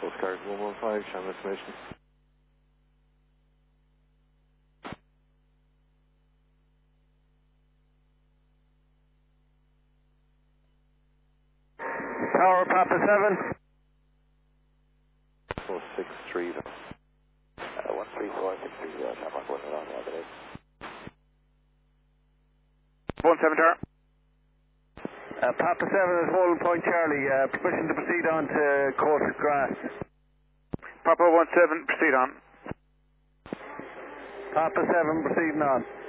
Coast Guard 115, channel information. Tower Papa 7. 463. 134, 630, Shamrock 1 along the other 17 Tower. Papa 7 is holding point Charlie. Permission to proceed on to Coast Grass. Papa 17, proceed on. Papa 7 proceeding on.